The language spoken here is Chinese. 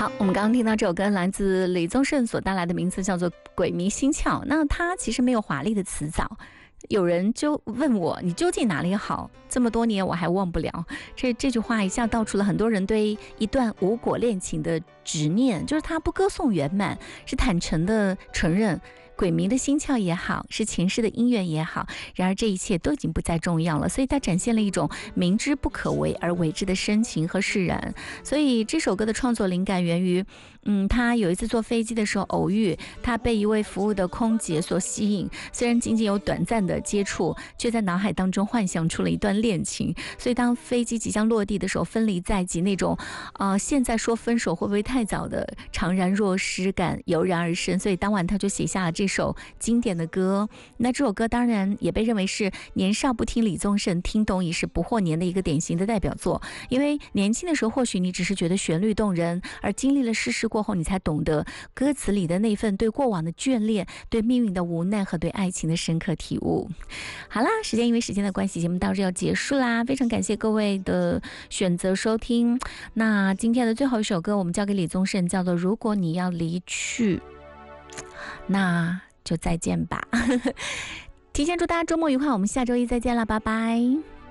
好，我们刚刚听到这首歌来自李宗盛所带来的名字叫做《鬼迷心窍》。那它其实没有华丽的词藻。有人就问我，你究竟哪里好？这么多年我还忘不了。这句话一下道出了很多人对一段无果恋情的执念，就是他不歌颂圆满，是坦诚的承认鬼迷的心窍也好，是前世的姻缘也好，然而这一切都已经不再重要了。所以他展现了一种明知不可为而为之的深情和释然。所以这首歌的创作灵感源于他有一次坐飞机的时候偶遇，他被一位服务的空姐所吸引，虽然仅仅有短暂的接触，却在脑海当中幻想出了一段恋情。所以当飞机即将落地的时候，分离在即，那种现在说分手会不会太早的怅然若失感油然而生。所以当晚他就写下了这首经典的歌。那这首歌当然也被认为是年少不听李宗盛，听懂已是不惑年的一个典型的代表作。因为年轻的时候或许你只是觉得旋律动人，而经历了世事过后，你才懂得歌词里的那份对过往的眷恋，对命运的无奈和对爱情的深刻体悟。好啦，因为时间的关系，节目到这要结束啦，非常感谢各位的选择收听。那今天的最后一首歌我们交给李宗盛，叫做《如果你要离去》，那就再见吧。提前祝大家周末愉快，我们下周一再见啦，拜拜。